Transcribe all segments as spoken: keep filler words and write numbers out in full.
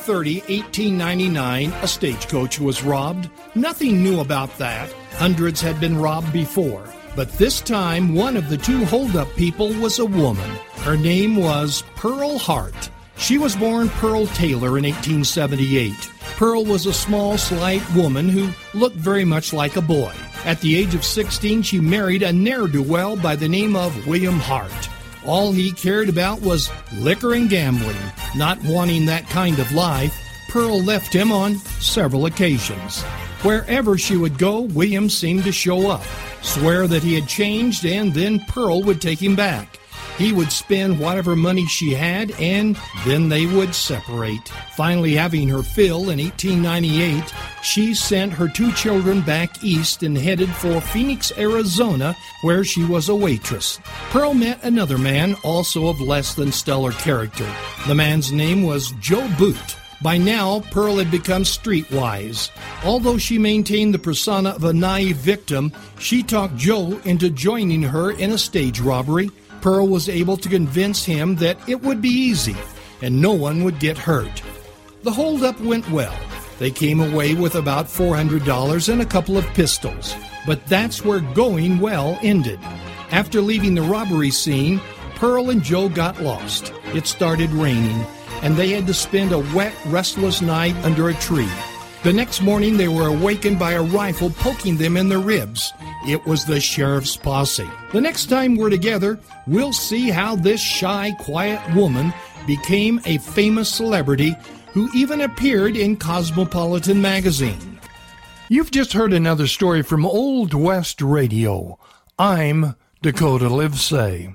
thirtieth, eighteen ninety-nine, a stagecoach was robbed. Nothing new about that. Hundreds had been robbed before. But this time, one of the two hold-up people was a woman. Her name was Pearl Hart. She was born Pearl Taylor in eighteen seventy-eight. Pearl was a small, slight woman who looked very much like a boy. At the age of sixteen, she married a ne'er-do-well by the name of William Hart. All he cared about was liquor and gambling. Not wanting that kind of life, Pearl left him on several occasions. Wherever she would go, William seemed to show up, swear that he had changed, and then Pearl would take him back. He would spend whatever money she had, and then they would separate. Finally, having her fill in eighteen ninety-eight, she sent her two children back east and headed for Phoenix, Arizona, where she was a waitress. Pearl met another man, also of less than stellar character. The man's name was Joe Boot. By now, Pearl had become streetwise. Although she maintained the persona of a naive victim, she talked Joe into joining her in a stage robbery. Pearl was able to convince him that it would be easy and no one would get hurt. The holdup went well. They came away with about four hundred dollars and a couple of pistols. But that's where going well ended. After leaving the robbery scene, Pearl and Joe got lost. It started raining, and they had to spend a wet, restless night under a tree. The next morning, they were awakened by a rifle poking them in the ribs. It was the sheriff's posse. The next time we're together, we'll see how this shy, quiet woman became a famous celebrity who even appeared in Cosmopolitan magazine. You've just heard another story from Old West Radio. I'm Dakota Livesay.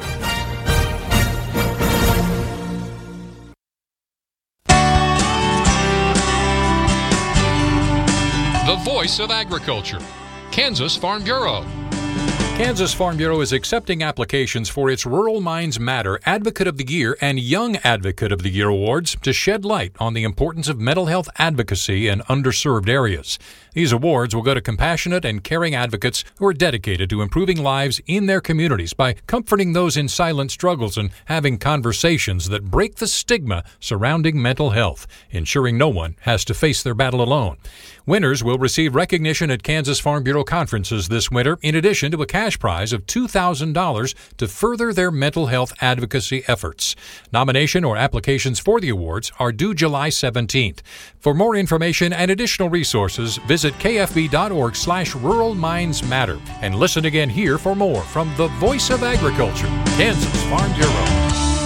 The voice of agriculture, Kansas Farm Bureau. Kansas Farm Bureau is accepting applications for its Rural Minds Matter Advocate of the Year and Young Advocate of the Year awards to shed light on the importance of mental health advocacy in underserved areas. These awards will go to compassionate and caring advocates who are dedicated to improving lives in their communities by comforting those in silent struggles and having conversations that break the stigma surrounding mental health, ensuring no one has to face their battle alone. Winners will receive recognition at Kansas Farm Bureau conferences this winter, in addition to a cash prize of two thousand dollars to further their mental health advocacy efforts. Nomination or applications for the awards are due July seventeenth. For more information and additional resources, visit kfb.org slash Rural Minds Matter. And listen again here for more from the Voice of Agriculture, Kansas Farm Bureau.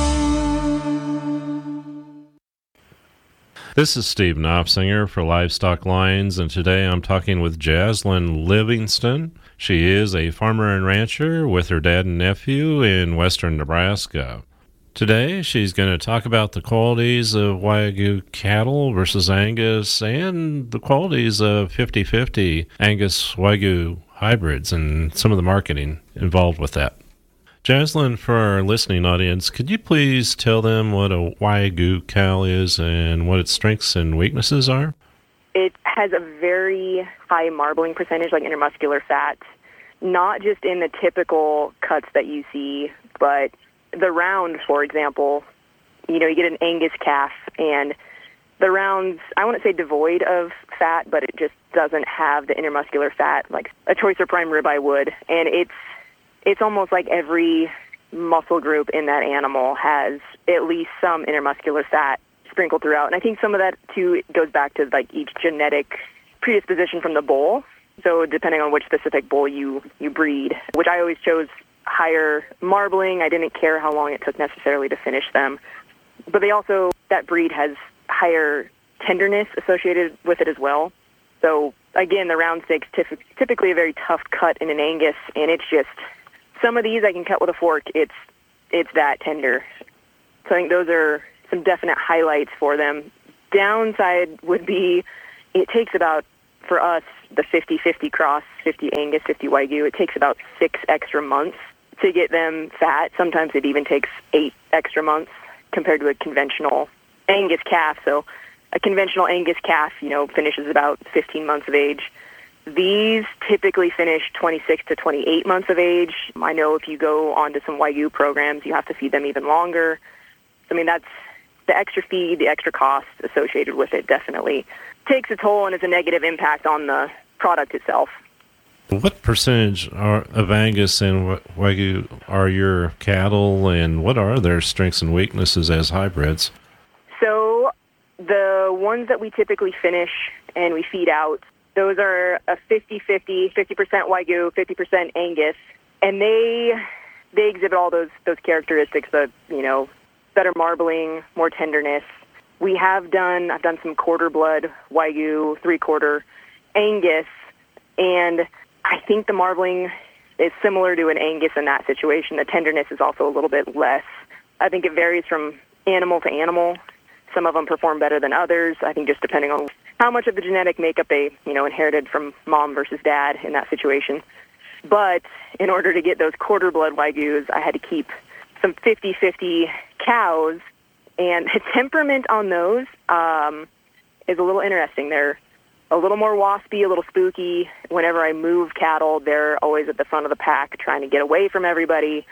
This is Steve Knopfsinger for Livestock Lines, and today I'm talking with Jaslyn Livingston. She is a farmer and rancher with her dad and nephew in western Nebraska. Today, she's going to talk about the qualities of Wagyu cattle versus Angus and the qualities of fifty-fifty Angus-Wagyu hybrids and some of the marketing involved with that. Jaslyn, for our listening audience, could you please tell them what a Wagyu cow is and what its strengths and weaknesses are? It has a very high marbling percentage, like intermuscular fat, not just in the typical cuts that you see, but the round, for example. You know, you get an Angus calf, and the round's, I wouldn't say devoid of fat, but it just doesn't have the intermuscular fat like a choicer prime ribeye would, and it's It's almost like every muscle group in that animal has at least some intermuscular fat sprinkled throughout. And I think some of that, too, goes back to like each genetic predisposition from the bull. So depending on which specific bull you, you breed, which I always chose higher marbling. I didn't care how long it took necessarily to finish them. But they also, that breed has higher tenderness associated with it as well. So again, the round steak's typically a very tough cut in an Angus, and it's just... Some of these I can cut with a fork. It's it's that tender. So I think those are some definite highlights for them. Downside would be it takes about, for us, the fifty-fifty cross, fifty Angus, fifty Wagyu, it takes about six extra months to get them fat. Sometimes it even takes eight extra months compared to a conventional Angus calf. So a conventional Angus calf, you know, finishes about fifteen months of age. These typically finish twenty-six to twenty-eight months of age. I know if you go onto some Wagyu programs, you have to feed them even longer. I mean, that's the extra feed, the extra cost associated with it definitely takes a toll and is a negative impact on the product itself. What percentage are, of Angus and Wagyu are your cattle, and what are their strengths and weaknesses as hybrids? So the ones that we typically finish and we feed out, those are a fifty-fifty, fifty percent Wagyu, fifty percent Angus, and they they exhibit all those those characteristics of, you know, better marbling, more tenderness. We have done, I've done some quarter blood Wagyu, three-quarter Angus, and I think the marbling is similar to an Angus in that situation. The tenderness is also a little bit less. I think it varies from animal to animal. Some of them perform better than others, I think just depending on how much of the genetic makeup they, you know, inherited from mom versus dad in that situation. But in order to get those quarter blood Wagyus, I had to keep some fifty-fifty cows, and the temperament on those um, is a little interesting. They're a little more waspy, a little spooky. Whenever I move cattle, they're always at the front of the pack trying to get away from everybody.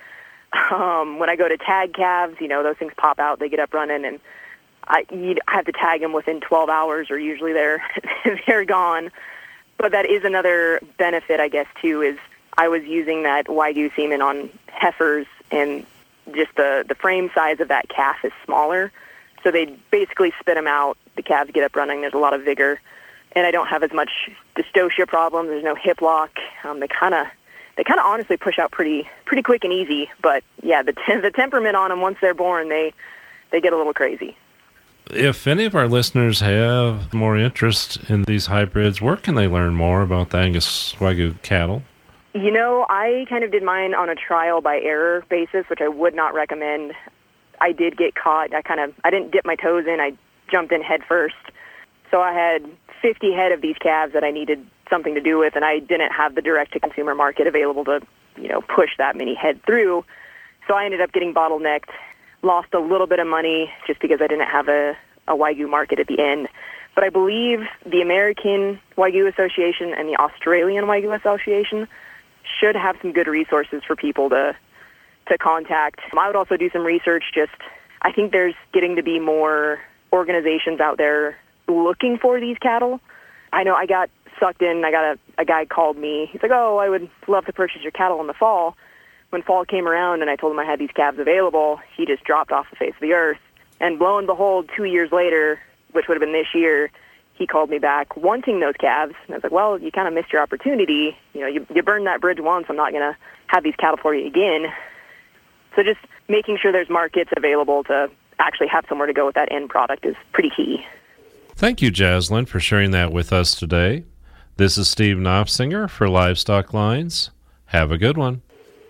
Um, when I go to tag calves, you know, those things pop out, they get up running, and I, you have to tag them within twelve hours, or usually they're they're gone. But that is another benefit, I guess, too, is I was using that Wagyu semen on heifers, and just the, the frame size of that calf is smaller. So they basically spit them out. The calves get up running. There's a lot of vigor. And I don't have as much dystocia problems. There's no hip lock. Um, they kind of they kind of honestly push out pretty pretty quick and easy. But, yeah, the te- the temperament on them, once they're born, they they get a little crazy. If any of our listeners have more interest in these hybrids, where can they learn more about the Angus Wagyu cattle? You know, I kind of did mine on a trial by error basis, which I would not recommend. I did get caught. I kind of, I didn't dip my toes in. I jumped in head first. So I had fifty head of these calves that I needed something to do with, and I didn't have the direct-to-consumer market available to, you know, push that many head through. So I ended up getting bottlenecked, lost a little bit of money just because I didn't have a, a Wagyu market at the end. But I believe the American Wagyu Association and the Australian Wagyu Association should have some good resources for people to to contact. I would also do some research. Just, I think there's getting to be more organizations out there looking for these cattle. I know I got sucked in. I got a, a guy called me. He's like, oh, I would love to purchase your cattle in the fall. When fall came around and I told him I had these calves available, he just dropped off the face of the earth. And lo and behold, two years later, which would have been this year, he called me back wanting those calves. And I was like, well, you kind of missed your opportunity. You know, you, you burned that bridge once. I'm not going to have these cattle for you again. So just making sure there's markets available to actually have somewhere to go with that end product is pretty key. Thank you, Jaslyn, for sharing that with us today. This is Steve Knopfsinger for Livestock Lines. Have a good one.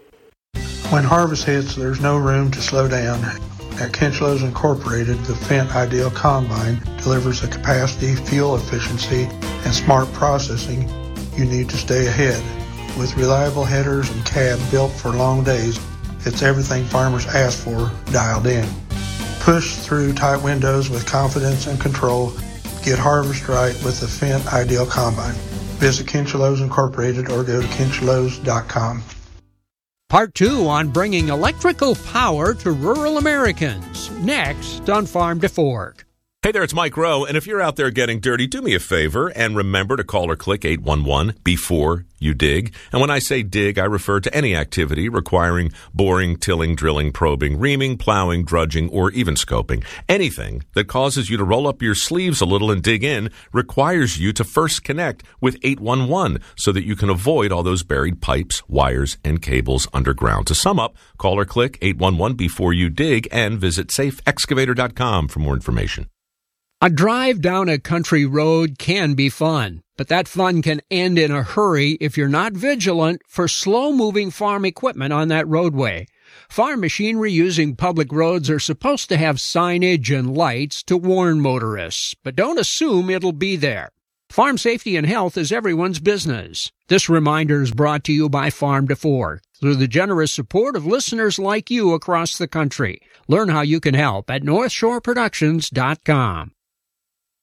When harvest hits, there's no room to slow down. At Kinchlows Incorporated, the Fendt Ideal Combine delivers the capacity, fuel efficiency, and smart processing you need to stay ahead. With reliable headers and cab built for long days, it's everything farmers ask for dialed in. Push through tight windows with confidence and control. Get harvest right with the Fendt Ideal Combine. Visit Kinchlows Incorporated or go to kinchlows dot com. Part two on bringing electrical power to rural Americans. Next on Farm to Fork. Hey there, it's Mike Rowe, and if you're out there getting dirty, do me a favor and remember to call or click eight one one before you dig. And when I say dig, I refer to any activity requiring boring, tilling, drilling, probing, reaming, plowing, drudging, or even scoping. Anything that causes you to roll up your sleeves a little and dig in requires you to first connect with eight one one so that you can avoid all those buried pipes, wires, and cables underground. To sum up, call or click eight one one before you dig and visit safe excavator dot com for more information. A drive down a country road can be fun, but that fun can end in a hurry if you're not vigilant for slow-moving farm equipment on that roadway. Farm machinery using public roads are supposed to have signage and lights to warn motorists, but don't assume it'll be there. Farm safety and health is everyone's business. This reminder is brought to you by Farm to Fork through the generous support of listeners like you across the country. Learn how you can help at north shore productions dot com.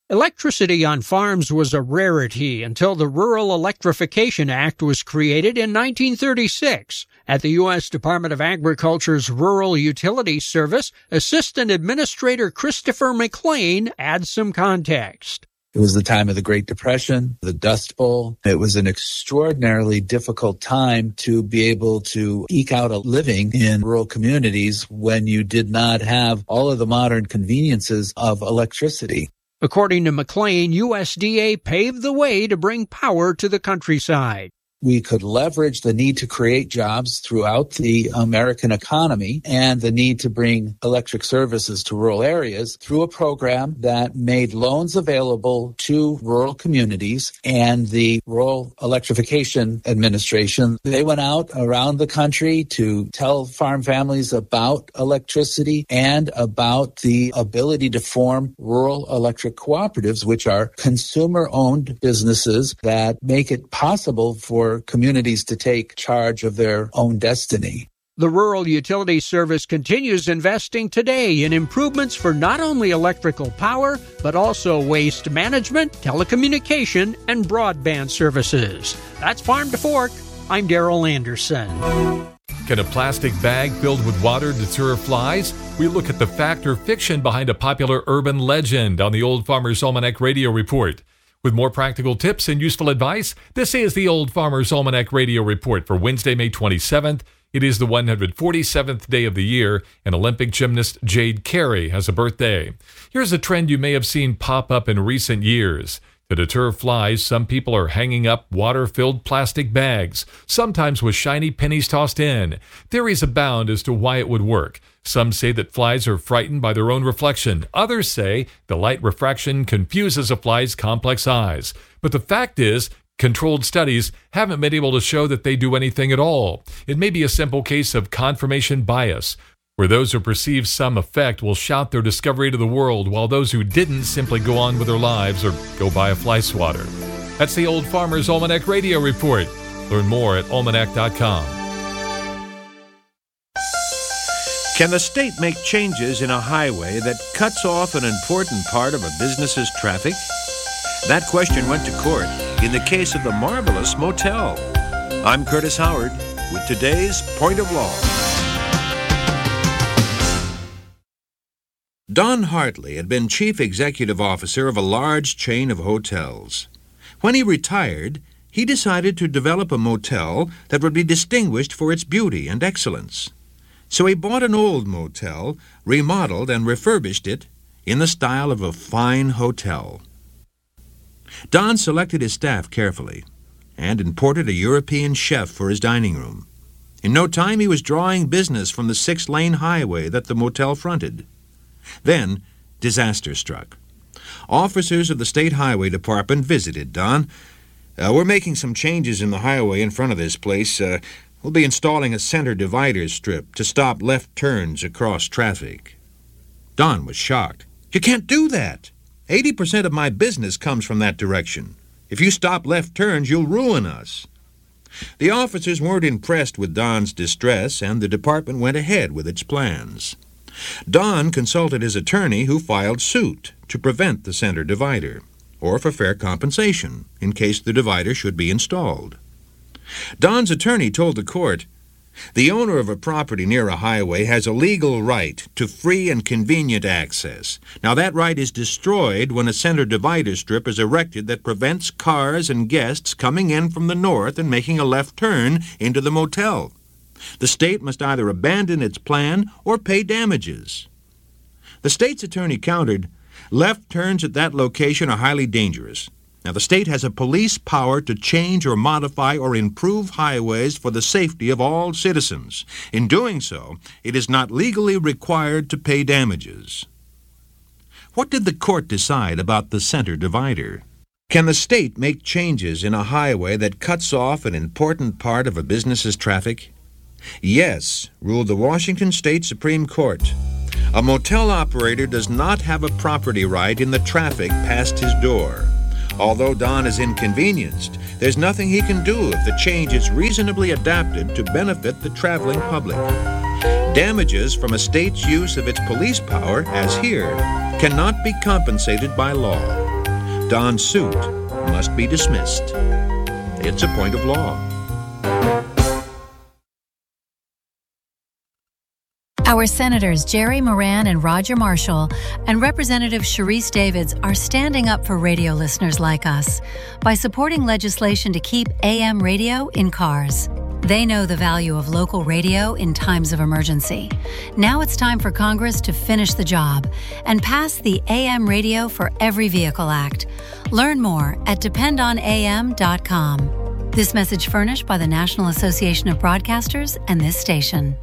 Electricity on farms was a rarity until the Rural Electrification Act was created in nineteen thirty-six. At the U S Department of Agriculture's Rural Utilities Service, Assistant Administrator Christopher McLean adds some context. It was the time of the Great Depression, the Dust Bowl. It was an extraordinarily difficult time to be able to eke out a living in rural communities when you did not have all of the modern conveniences of electricity. According to McLean, U S D A paved the way to bring power to the countryside. We could leverage the need to create jobs throughout the American economy and the need to bring electric services to rural areas through a program that made loans available to rural communities. And the Rural Electrification Administration, they went out around the country to tell farm families about electricity and about the ability to form rural electric cooperatives, which are consumer-owned businesses that make it possible for communities to take charge of their own destiny. The Rural Utilities Service continues investing today in improvements for not only electrical power, but also waste management, telecommunication, and broadband services. That's Farm to Fork. I'm Darrell Anderson. Can a plastic bag filled with water deter flies? We look at the fact or fiction behind a popular urban legend on the Old Farmer's Almanac Radio Report. With more practical tips and useful advice, this is the Old Farmer's Almanac Radio Report for Wednesday, May twenty-seventh. It is the one hundred forty-seventh day of the year, and Olympic gymnast Jade Carey has a birthday. Here's a trend you may have seen pop up in recent years. To deter flies, some people are hanging up water-filled plastic bags, sometimes with shiny pennies tossed in. Theories abound as to why it would work. Some say that flies are frightened by their own reflection. Others say the light refraction confuses a fly's complex eyes. But the fact is, controlled studies haven't been able to show that they do anything at all. It may be a simple case of confirmation bias, where those who perceive some effect will shout their discovery to the world, while those who didn't simply go on with their lives or go buy a fly swatter. That's the Old Farmer's Almanac Radio Report. Learn more at almanac dot com. Can the state make changes in a highway that cuts off an important part of a business's traffic? That question went to court in the case of the Marvelous Motel. I'm Curtis Howard with today's Point of Law. Don Hartley had been chief executive officer of a large chain of hotels. When he retired, he decided to develop a motel that would be distinguished for its beauty and excellence. So he bought an old motel, remodeled and refurbished it in the style of a fine hotel. Don selected his staff carefully and imported a European chef for his dining room. In no time, he was drawing business from the six-lane highway that the motel fronted. Then, disaster struck. Officers of the State Highway Department visited Don. Uh, we're making some changes in the highway in front of this place. Uh, we'll be installing a center divider strip to stop left turns across traffic. Don was shocked. You can't do that. eighty percent of my business comes from that direction. If you stop left turns, you'll ruin us. The officers weren't impressed with Don's distress, and the department went ahead with its plans. Don consulted his attorney, who filed suit to prevent the center divider, or for fair compensation, in case the divider should be installed. Don's attorney told the court, "The owner of a property near a highway has a legal right to free and convenient access. Now that right is destroyed when a center divider strip is erected that prevents cars and guests coming in from the north and making a left turn into the motel. The state must either abandon its plan or pay damages." The state's attorney countered, "Left turns at that location are highly dangerous. Now, the state has a police power to change or modify or improve highways for the safety of all citizens. In doing so, it is not legally required to pay damages." What did the court decide about the center divider? Can the state make changes in a highway that cuts off an important part of a business's traffic? Yes, ruled the Washington State Supreme Court. A motel operator does not have a property right in the traffic past his door. Although Don is inconvenienced, there's nothing he can do if the change is reasonably adapted to benefit the traveling public. Damages from a state's use of its police power, as here, cannot be compensated by law. Don's suit must be dismissed. It's a point of law. Our Senators Jerry Moran and Roger Marshall and Representative Sharice Davids are standing up for radio listeners like us by supporting legislation to keep A M radio in cars. They know the value of local radio in times of emergency. Now it's time for Congress to finish the job and pass the A M Radio for Every Vehicle Act. Learn more at depend on A M dot com. This message furnished by the National Association of Broadcasters and this station.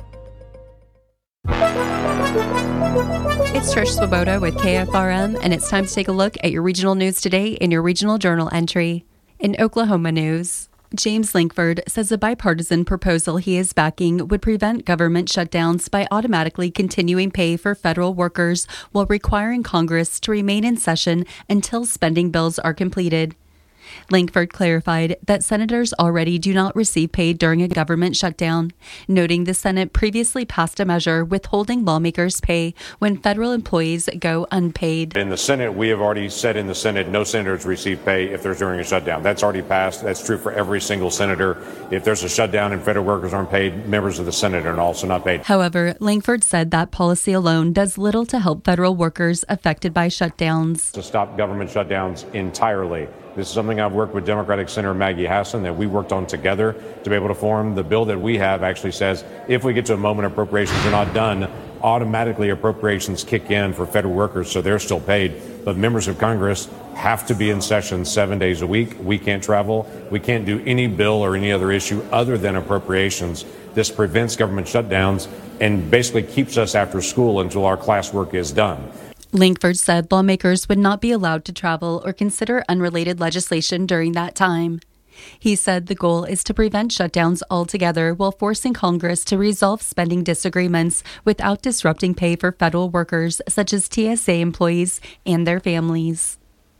It's Trish Swoboda with K F R M, and it's time to take a look at your regional news today in your regional journal entry. In Oklahoma news, James Lankford says a bipartisan proposal he is backing would prevent government shutdowns by automatically continuing pay for federal workers while requiring Congress to remain in session until spending bills are completed. Lankford clarified that senators already do not receive pay during a government shutdown, noting the Senate previously passed a measure withholding lawmakers' pay when federal employees go unpaid. In the Senate, we have already said in the Senate no senators receive pay if there's during a shutdown. That's already passed. That's true for every single senator. If there's a shutdown and federal workers aren't paid, members of the Senate are also not paid. However, Lankford said that policy alone does little to help federal workers affected by shutdowns. To stop government shutdowns entirely. This is something I've worked with Democratic Senator Maggie Hassan that we worked on together to be able to form. The bill that we have actually says if we get to a moment appropriations are not done, automatically appropriations kick in for federal workers, so they're still paid. But members of Congress have to be in session seven days a week. We can't travel. We can't do any bill or any other issue other than appropriations. This prevents government shutdowns and basically keeps us after school until our classwork is done. Lankford said lawmakers would not be allowed to travel or consider unrelated legislation during that time. He said the goal is to prevent shutdowns altogether while forcing Congress to resolve spending disagreements without disrupting pay for federal workers such as T S A employees and their families.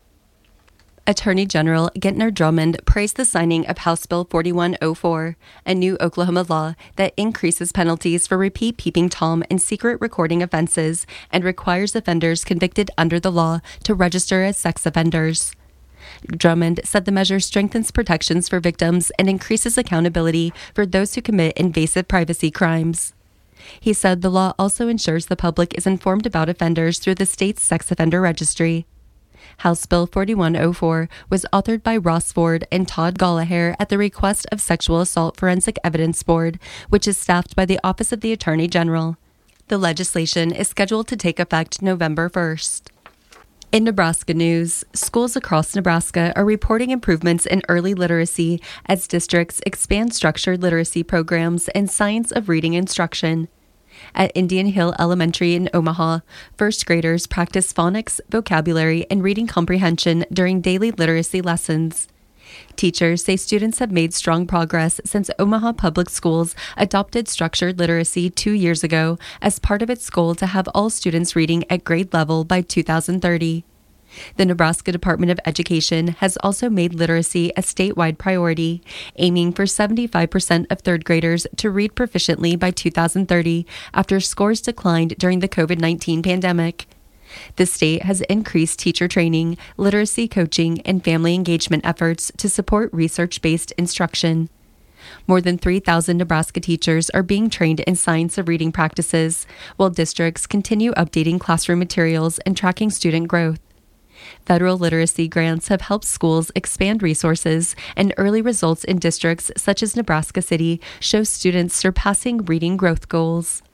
Attorney General Gentner Drummond praised the signing of House Bill forty-one oh four, a new Oklahoma law that increases penalties for repeat peeping Tom and secret recording offenses and requires offenders convicted under the law to register as sex offenders. Drummond said the measure strengthens protections for victims and increases accountability for those who commit invasive privacy crimes. He said the law also ensures the public is informed about offenders through the state's sex offender registry. House Bill forty-one oh four was authored by Ross Ford and Todd Gallagher at the request of Sexual Assault Forensic Evidence Board, which is staffed by the Office of the Attorney General. The legislation is scheduled to take effect November first. In Nebraska news, schools across Nebraska are reporting improvements in early literacy as districts expand structured literacy programs and science of reading instruction. At Indian Hill Elementary in Omaha, first graders practice phonics, vocabulary, and reading comprehension during daily literacy lessons. Teachers say students have made strong progress since Omaha Public Schools adopted structured literacy two years ago as part of its goal to have all students reading at grade level by two thousand thirty. The Nebraska Department of Education has also made literacy a statewide priority, aiming for seventy-five percent of third graders to read proficiently by two thousand thirty after scores declined during the covid nineteen pandemic. The state has increased teacher training, literacy coaching, and family engagement efforts to support research-based instruction. More than three thousand Nebraska teachers are being trained in science of reading practices, while districts continue updating classroom materials and tracking student growth. Federal literacy grants have helped schools expand resources, and early results in districts such as Nebraska City show students surpassing reading growth goals.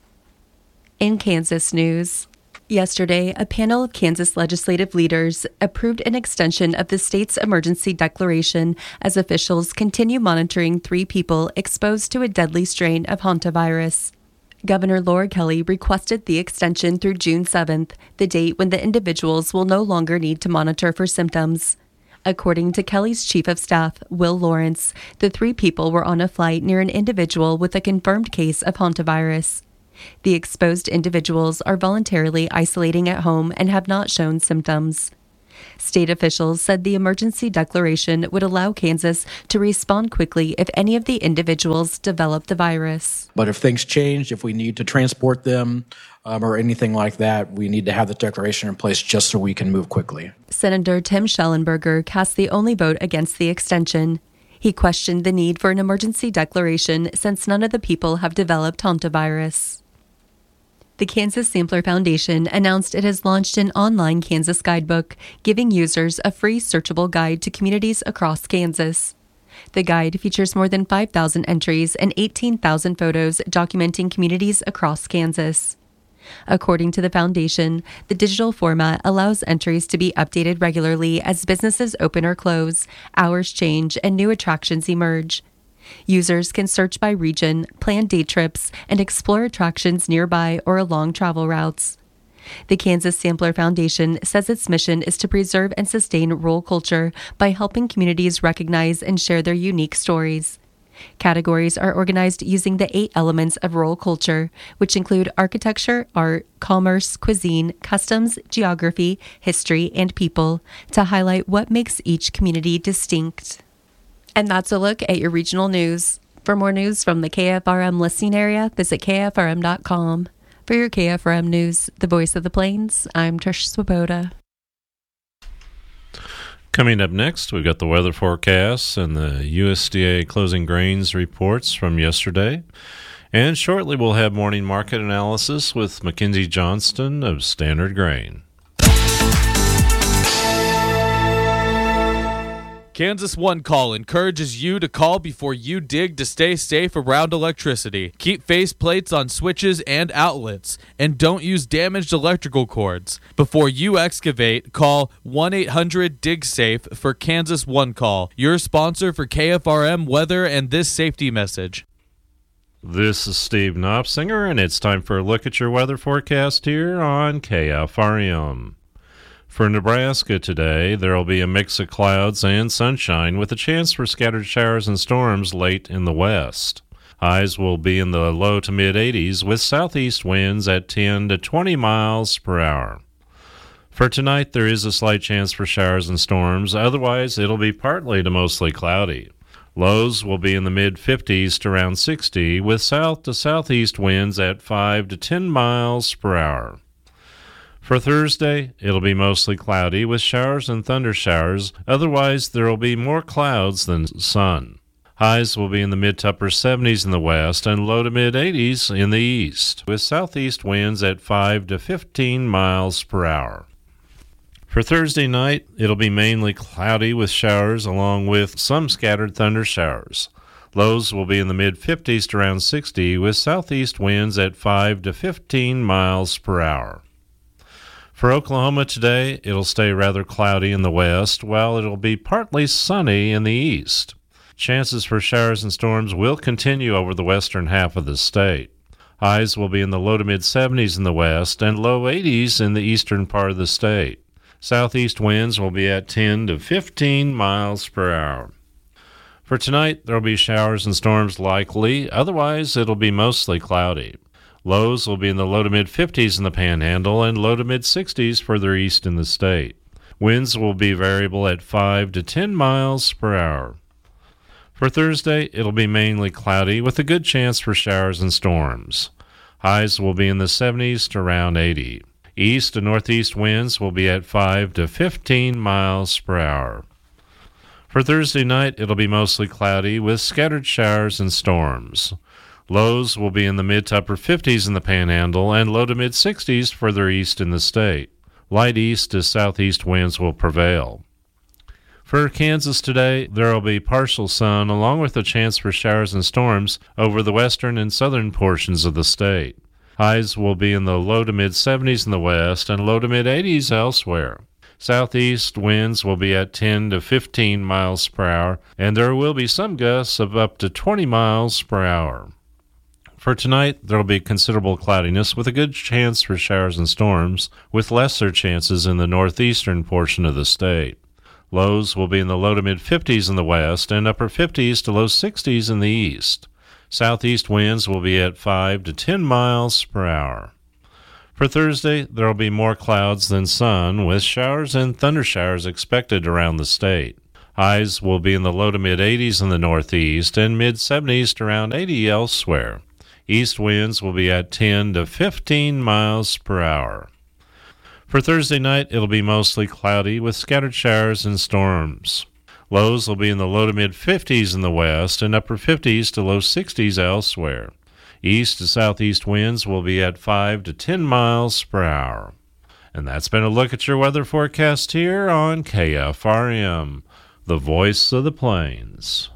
In Kansas news, yesterday, a panel of Kansas legislative leaders approved an extension of the state's emergency declaration as officials continue monitoring three people exposed to a deadly strain of hantavirus. Governor Laura Kelly requested the extension through June seventh, the date when the individuals will no longer need to monitor for symptoms. According to Kelly's chief of staff, Will Lawrence, the three people were on a flight near an individual with a confirmed case of hantavirus. The exposed individuals are voluntarily isolating at home and have not shown symptoms. State officials said the emergency declaration would allow Kansas to respond quickly if any of the individuals developed the virus. But if things change, if we need to transport them um, or anything like that, we need to have the declaration in place just so we can move quickly. Senator Tim Schellenberger cast the only vote against the extension. He questioned the need for an emergency declaration since none of the people have developed hantavirus. The Kansas Sampler Foundation announced it has launched an online Kansas guidebook, giving users a free searchable guide to communities across Kansas. The guide features more than five thousand entries and eighteen thousand photos documenting communities across Kansas. According to the foundation, the digital format allows entries to be updated regularly as businesses open or close, hours change, and new attractions emerge. Users can search by region, plan day trips, and explore attractions nearby or along travel routes. The Kansas Sampler Foundation says its mission is to preserve and sustain rural culture by helping communities recognize and share their unique stories. Categories are organized using the eight elements of rural culture, which include architecture, art, commerce, cuisine, customs, geography, history, and people, to highlight what makes each community distinct. And that's a look at your regional news. For more news from the K F R M listening area, visit K F R M dot com. For your K F R M News, the voice of the Plains, I'm Trish Swoboda. Coming up next, we've got the weather forecasts and the U S D A closing grains reports from yesterday. And shortly, we'll have morning market analysis with Mackenzie Johnston of Standard Grain. Kansas One Call encourages you to call before you dig to stay safe around electricity. Keep faceplates on switches and outlets, and don't use damaged electrical cords. Before you excavate, call one eight hundred dig safe for Kansas One Call, your sponsor for K F R M weather and this safety message. This is Steve Knopfsinger, and it's time for a look at your weather forecast here on K F R M. For Nebraska today, there will be a mix of clouds and sunshine with a chance for scattered showers and storms late in the west. Highs will be in the low to mid eighties with southeast winds at ten to twenty miles per hour. For tonight, there is a slight chance for showers and storms. Otherwise, it'll be partly to mostly cloudy. Lows will be in the mid fifties to around sixty with south to southeast winds at five to ten miles per hour. For Thursday, it'll be mostly cloudy with showers and thunder showers. Otherwise, there will be more clouds than sun. Highs will be in the mid to upper seventies in the west and low to mid eighties in the east, with southeast winds at five to fifteen miles per hour. For Thursday night, it'll be mainly cloudy with showers along with some scattered thunder showers. Lows will be in the mid fifties to around sixty with southeast winds at five to fifteen miles per hour. For Oklahoma today, it'll stay rather cloudy in the west, while it'll be partly sunny in the east. Chances for showers and storms will continue over the western half of the state. Highs will be in the low to mid seventies in the west and low eighties in the eastern part of the state. Southeast winds will be at ten to fifteen miles per hour. For tonight, there will be showers and storms likely. Otherwise, it'll be mostly cloudy. Lows will be in the low to mid fifties in the Panhandle and low to mid sixties further east in the state. Winds will be variable at five to ten miles per hour. For Thursday, it'll be mainly cloudy with a good chance for showers and storms. Highs will be in the seventies to around eighty. East and northeast winds will be at five to fifteen miles per hour. For Thursday night, it'll be mostly cloudy with scattered showers and storms. Lows will be in the mid to upper fifties in the Panhandle and low to mid sixties further east in the state. Light east to southeast winds will prevail. For Kansas today, there will be partial sun along with a chance for showers and storms over the western and southern portions of the state. Highs will be in the low to mid seventies in the west and low to mid eighties elsewhere. Southeast winds will be at ten to fifteen miles per hour, and there will be some gusts of up to twenty miles per hour. For tonight, there will be considerable cloudiness with a good chance for showers and storms, with lesser chances in the northeastern portion of the state. Lows will be in the low to mid fifties in the west and upper fifties to low sixties in the east. Southeast winds will be at five to ten miles per hour. For Thursday, there will be more clouds than sun, with showers and thundershowers expected around the state. Highs will be in the low to mid eighties in the northeast and mid seventies to around eighty elsewhere. East winds will be at ten to fifteen miles per hour. For Thursday night, it'll be mostly cloudy with scattered showers and storms. Lows will be in the low to mid fifties in the west and upper fifties to low sixties elsewhere. East to southeast winds will be at five to ten miles per hour. And that's been a look at your weather forecast here on K F R M, the voice of the plains.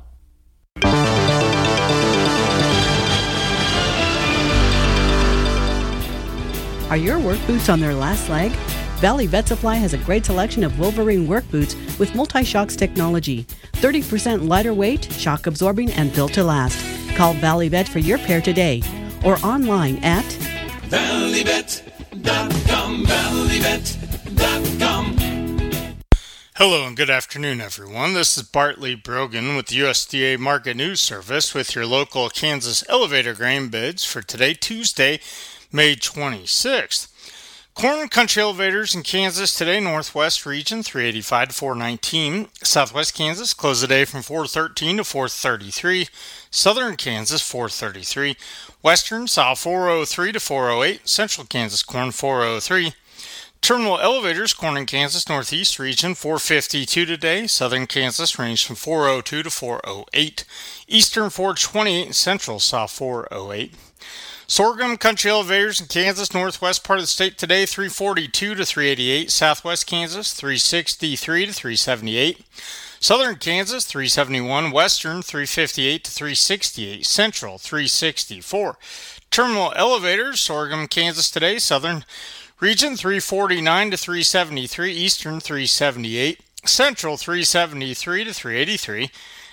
Are your work boots on their last leg? Valley Vet Supply has a great selection of Wolverine work boots with multi-shocks technology. thirty percent lighter weight, shock absorbing, and built to last. Call Valley Vet for your pair today or online at valley vet dot com, valley vet dot com. Hello and good afternoon, everyone. This is Bartley Brogan with the U S D A Market News Service with your local Kansas elevator grain bids for today, Tuesday, May twenty-sixth. Corn and country elevators in Kansas today, Northwest region three eighty-five to four nineteen. Southwest Kansas close the day from four thirteen to four thirty-three. Southern Kansas four thirty-three. Western South four oh three to four oh eight. Central Kansas corn four oh three. Terminal elevators, corn in Kansas Northeast region four fifty-two today. Southern Kansas range from four oh two to four oh eight. Eastern four twenty-eight. Central South four oh eight. Sorghum country elevators in Kansas Northwest part of the state today three forty-two to three eighty-eight. Southwest Kansas three sixty-three to three seventy-eight. Southern Kansas three seventy-one. Western three fifty-eight to three sixty-eight. Central three sixty-four. Terminal elevators, Sorghum Kansas today, Southern region three forty-nine to three seventy-three. Eastern three seventy-eight. Central three seventy-three to three eighty-three.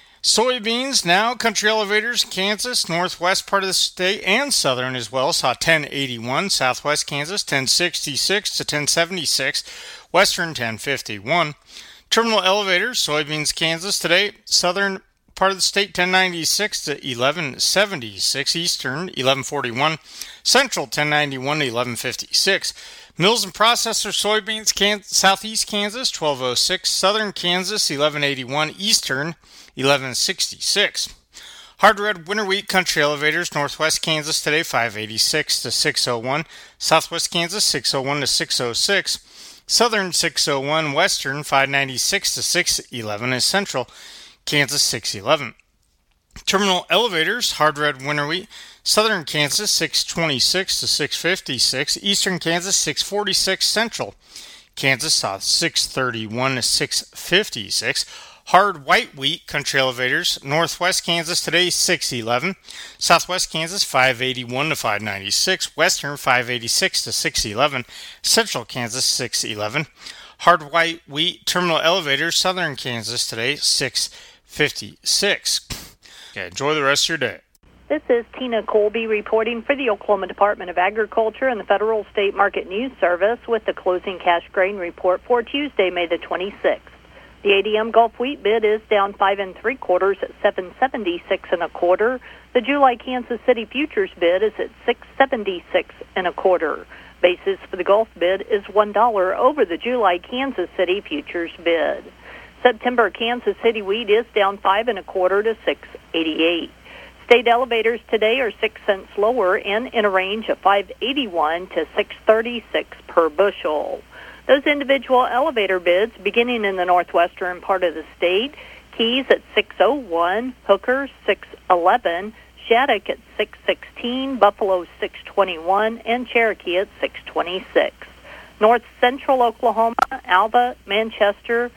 Soybeans now, country elevators, Kansas, northwest part of the state, and southern as well, saw ten eighty-one, southwest Kansas, ten sixty-six to ten seventy-six, western ten fifty-one. Terminal elevators, soybeans, Kansas today, southern part of the state, ten ninety-six to eleven seventy-six, eastern, eleven forty-one, central, ten ninety-one to eleven fifty-six. Mills and processors, soybeans, Kansas, southeast Kansas, twelve oh six, southern Kansas, eleven eighty-one, eastern, eleven sixty-six. Hard red winter wheat country elevators, northwest Kansas today, five eighty-six to six oh one, southwest Kansas, six oh one to six oh six, southern six oh one, western five ninety-six to six eleven, and central Kansas six eleven. Terminal elevators, hard red winter wheat, southern Kansas six twenty-six to six fifty-six, eastern Kansas six forty-six, central Kansas south six thirty-one to six fifty-six. Hard white wheat country elevators, northwest Kansas today six eleven, southwest Kansas five eighty-one to five ninety-six, western five eighty-six to six eleven, central Kansas six eleven. Hard white wheat terminal elevators, southern Kansas today six fifty-six. Okay, enjoy the rest of your day. This is Tina Colby reporting for the Oklahoma Department of Agriculture and the Federal State Market News Service with the closing cash grain report for Tuesday, May the twenty-sixth. The A D M Gulf wheat bid is down five and three quarters at seven seventy-six and a quarter. The July Kansas City futures bid is at six seventy-six and a quarter. Basis for the Gulf bid is one dollar over the July Kansas City futures bid. September Kansas City wheat is down five and a quarter to six eighty-eight. State elevators today are six cents lower and in a range of five eighty-one to six thirty-six per bushel. Those individual elevator bids, beginning in the northwestern part of the state, Keys at six oh one, Hooker six eleven, Shattuck at six sixteen, Buffalo six twenty-one, and Cherokee at six twenty-six. North Central Oklahoma, Alva, Manchester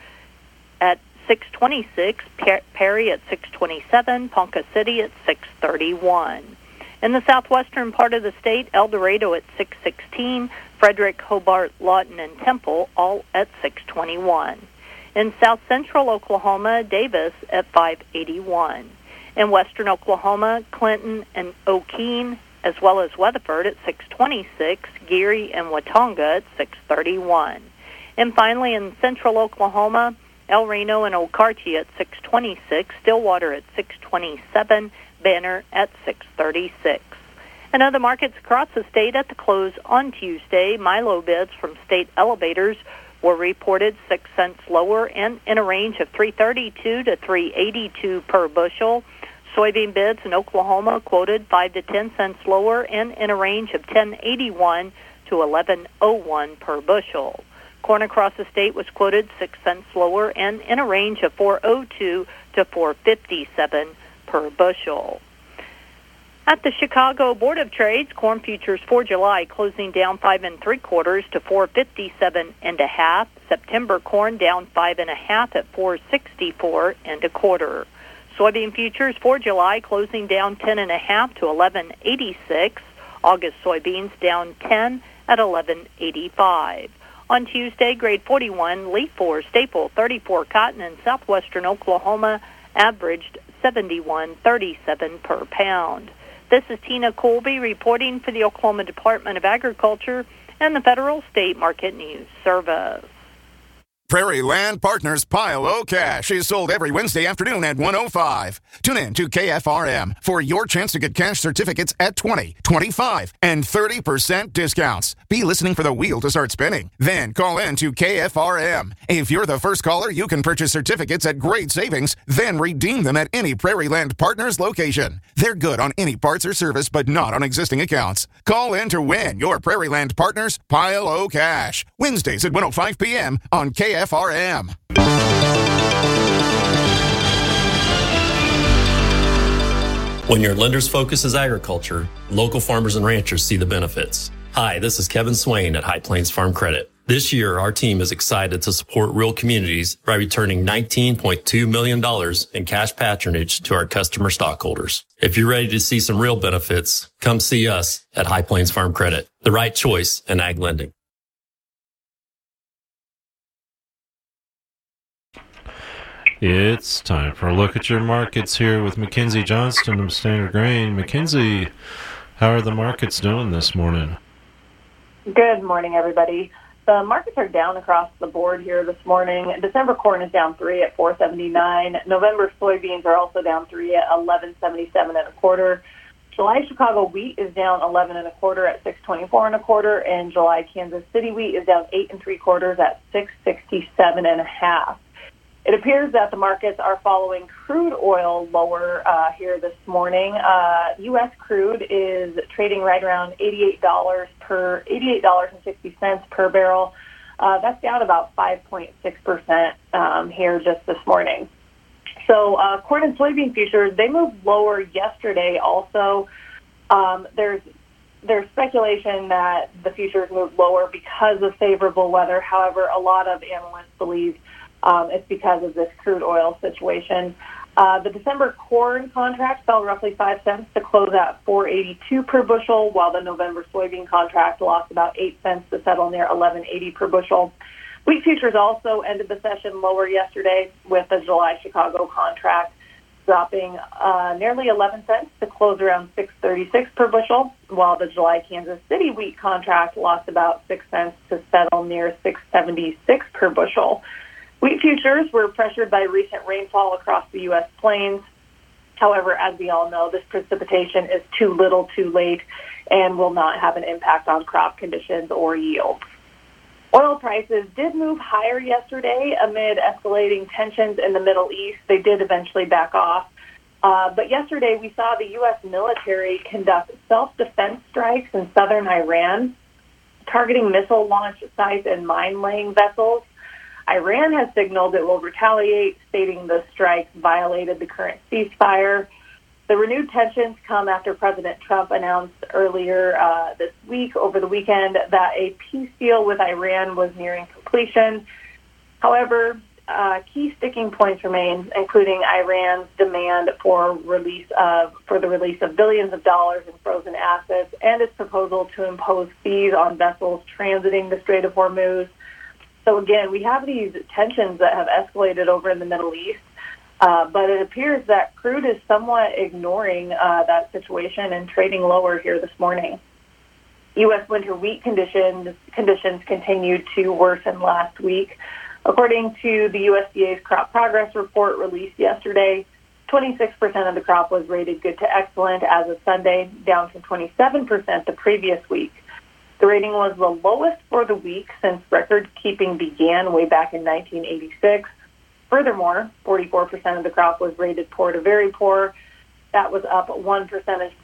at six twenty-six, Perry at six twenty-seven, Ponca City at six thirty-one. In the southwestern part of the state, El Dorado at six sixteen, Frederick, Hobart, Lawton, and Temple all at six twenty-one. In south central Oklahoma, Davis at five eighty-one. In western Oklahoma, Clinton and O'Keene, as well as Weatherford at six twenty-six, Geary and Watonga at six thirty-one. And finally, in central Oklahoma, El Reno and Okarche at six twenty-six, Stillwater at six twenty-seven, Banner at six thirty-six. And other markets across the state at the close on Tuesday, milo bids from state elevators were reported six cents lower and in a range of three thirty-two to three eighty-two per bushel. Soybean bids in Oklahoma quoted five to ten cents lower and in a range of ten eighty-one to eleven oh one per bushel. Corn across the state was quoted six cents lower and in a range of four oh two to four fifty-seven per bushel. At the Chicago Board of Trades, corn futures for July closing down five and three quarters to four fifty-seven and a half. September corn down five and a half at four sixty-four and a quarter. Soybean futures for July closing down ten and a half to eleven eighty-six. August soybeans down ten at eleven eighty-five. On Tuesday, grade forty-one, leaf four, staple thirty-four cotton in southwestern Oklahoma averaged seventy-one thirty-seven per pound. This is Tina Colby reporting for the Oklahoma Department of Agriculture and the Federal State Market News Service. Prairie Land Partners Pile O Cash is sold every Wednesday afternoon at one oh five. Tune in to K F R M for your chance to get cash certificates at twenty, twenty-five, and thirty percent discounts. Be listening for the wheel to start spinning. Then call in to K F R M. If you're the first caller, you can purchase certificates at great savings, then redeem them at any Prairie Land Partners location. They're good on any parts or service, but not on existing accounts. Call in to win your Prairie Land Partners Pile O Cash. Wednesdays at one oh five p.m. on K F R M. When your lender's focus is agriculture, local farmers and ranchers see the benefits. Hi, this is Kevin Swain at High Plains Farm Credit. This year, our team is excited to support rural communities by returning nineteen point two million dollars in cash patronage to our customer stockholders. If you're ready to see some real benefits, come see us at High Plains Farm Credit, the right choice in ag lending. It's time for a look at your markets here with Mackenzie Johnston of Standard Grain. Mackenzie, how are the markets doing this morning? Good morning, everybody. The markets are down across the board here this morning. December corn is down three at four seventy-nine. November soybeans are also down three at eleven seventy-seven and a quarter. July Chicago wheat is down eleven and a quarter at six twenty-four and a quarter, and July Kansas City wheat is down eight and three quarters at six sixty-seven and a half. It appears that the markets are following crude oil lower uh, here this morning. Uh, U S crude is trading right around eighty-eight dollars per eighty-eight dollars and sixty cents per barrel. Uh, that's down about five point six percent um, here just this morning. So uh, corn and soybean futures, they moved lower yesterday also. Um, there's there's speculation that the futures moved lower because of favorable weather. However, a lot of analysts believe Um, it's because of this crude oil situation. Uh, the December corn contract fell roughly five cents to close at four eighty-two per bushel, while the November soybean contract lost about eight cents to settle near eleven eighty per bushel. Wheat futures also ended the session lower yesterday, with the July Chicago contract dropping uh, nearly eleven cents to close around six thirty-six per bushel, while the July Kansas City wheat contract lost about six cents to settle near six seventy-six per bushel. Wheat futures were pressured by recent rainfall across the U S plains. However, as we all know, this precipitation is too little too late and will not have an impact on crop conditions or yields. Oil prices did move higher yesterday amid escalating tensions in the Middle East. They did eventually back off. Uh, but yesterday we saw the U S military conduct self-defense strikes in southern Iran, targeting missile launch sites and mine-laying vessels. Iran has signaled it will retaliate, stating the strikes violated the current ceasefire. The renewed tensions come after President Trump announced earlier uh, this week, over the weekend, that a peace deal with Iran was nearing completion. However, uh, key sticking points remain, including Iran's demand for release of for the release of billions of dollars in frozen assets and its proposal to impose fees on vessels transiting the Strait of Hormuz. So again, we have these tensions that have escalated over in the Middle East, uh, but it appears that crude is somewhat ignoring uh, that situation and trading lower here this morning. U S winter wheat conditions conditions continued to worsen last week. According to the U S D A's crop progress report released yesterday, twenty-six percent of the crop was rated good to excellent as of Sunday, down from twenty-seven percent the previous week. The rating was the lowest for the week since record-keeping began way back in nineteen eighty-six. Furthermore, forty-four percent of the crop was rated poor to very poor. That was up one percentage point.